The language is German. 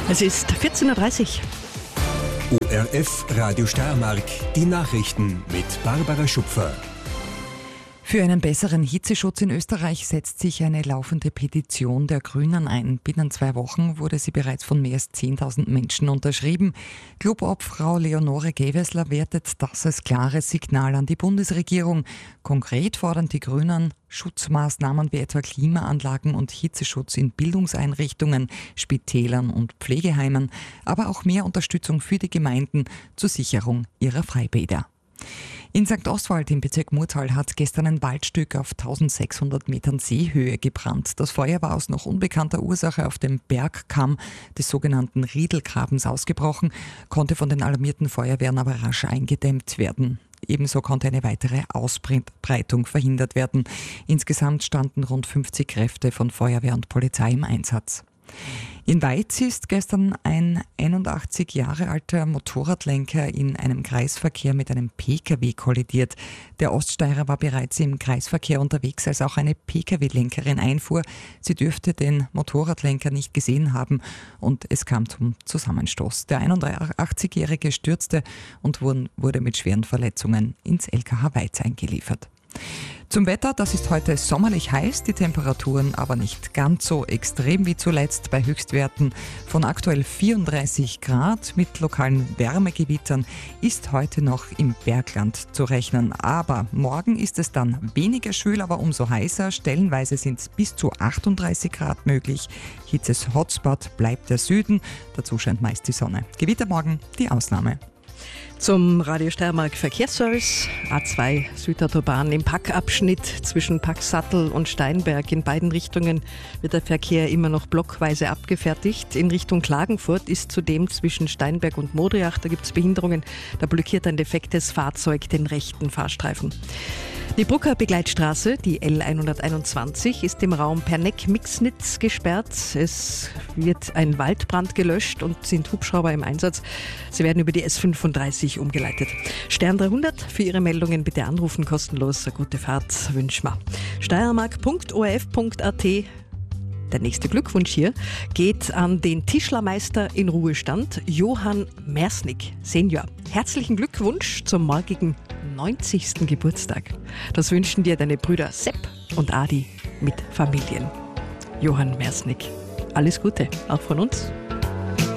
Es ist 14:30 Uhr. ORF Radio Steiermark, die Nachrichten mit Barbara Schupfer. Für einen besseren Hitzeschutz in Österreich setzt sich eine laufende Petition der Grünen ein. Binnen 2 Wochen wurde sie bereits von mehr als 10.000 Menschen unterschrieben. Clubobfrau Leonore Gewessler wertet das als klares Signal an die Bundesregierung. Konkret fordern die Grünen Schutzmaßnahmen wie etwa Klimaanlagen und Hitzeschutz in Bildungseinrichtungen, Spitälern und Pflegeheimen, aber auch mehr Unterstützung für die Gemeinden zur Sicherung ihrer Freibäder. In St. Oswald im Bezirk Murtal hat gestern ein Waldstück auf 1600 Metern Seehöhe gebrannt. Das Feuer war aus noch unbekannter Ursache auf dem Bergkamm des sogenannten Riedelgrabens ausgebrochen, konnte von den alarmierten Feuerwehren aber rasch eingedämmt werden. Ebenso konnte eine weitere Ausbreitung verhindert werden. Insgesamt standen rund 50 Kräfte von Feuerwehr und Polizei im Einsatz. In Weiz ist gestern ein 81 Jahre alter Motorradlenker in einem Kreisverkehr mit einem Pkw kollidiert. Der Oststeirer war bereits im Kreisverkehr unterwegs, als auch eine Pkw-Lenkerin einfuhr. Sie dürfte den Motorradlenker nicht gesehen haben und es kam zum Zusammenstoß. Der 81-Jährige stürzte und wurde mit schweren Verletzungen ins LKH Weiz eingeliefert. Zum Wetter, das ist heute sommerlich heiß, die Temperaturen aber nicht ganz so extrem wie zuletzt bei Höchstwerten von aktuell 34 Grad. Mit lokalen Wärmegewittern ist heute noch im Bergland zu rechnen. Aber morgen ist es dann weniger schwül, aber umso heißer. Stellenweise sind es bis zu 38 Grad möglich. Hitzes-Hotspot bleibt der Süden, dazu scheint meist die Sonne. Gewitter morgen die Ausnahme. Zum Radio Steiermark Verkehrsservice. A2 Südautobahn im Packabschnitt zwischen Packsattel und Steinberg. In beiden Richtungen wird der Verkehr immer noch blockweise abgefertigt. In Richtung Klagenfurt ist zudem zwischen Steinberg und Modriach, da gibt es Behinderungen. Da blockiert ein defektes Fahrzeug den rechten Fahrstreifen. Die Brucker Begleitstraße, die L121, ist im Raum Perneck-Mixnitz gesperrt. Es wird ein Waldbrand gelöscht und sind Hubschrauber im Einsatz. Sie werden über die S35 umgeleitet. Stern 300, für Ihre Meldungen bitte anrufen, kostenlos. Eine gute Fahrt wünschen wir. Steiermark.orf.at. Der nächste Glückwunsch hier geht an den Tischlermeister in Ruhestand, Johann Mersnick, Senior. Herzlichen Glückwunsch zum morgigen 90. Geburtstag. Das wünschen dir deine Brüder Sepp und Adi mit Familien. Johann Mersnick, alles Gute, auch von uns.